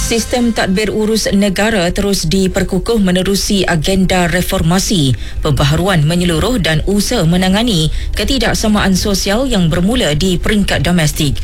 Sistem tadbir urus negara terus diperkukuh menerusi agenda reformasi, pembaharuan menyeluruh dan usaha menangani ketidaksamaan sosial yang bermula di peringkat domestik.